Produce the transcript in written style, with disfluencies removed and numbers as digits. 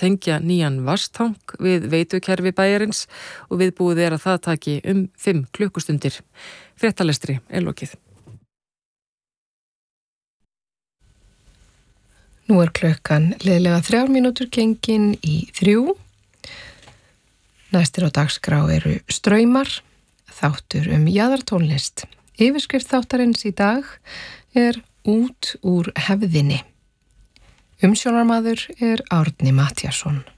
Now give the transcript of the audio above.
tengja nýjan vatnstang við veitukerfi bæjarins og viðbúið að það taki 5 klukkustundir. Fréttalestri lokið. Nú klukkan liðlega 3 mínútur gengin í 3. Næstir á dagskrá eru straumar, þáttur jaðartónlist. Yfirskrift þáttarins í dag út úr hefðinni. Umsjónarmaður Árni Matthíasson.